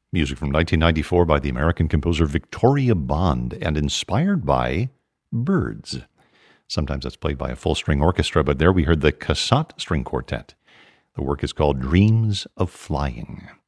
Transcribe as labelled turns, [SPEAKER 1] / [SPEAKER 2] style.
[SPEAKER 1] Music from 1994 by the American composer Victoria Bond and inspired by birds. Sometimes that's played by a full-string orchestra, but there we heard the Cassatt String Quartet. The work is called Dreams of Flying.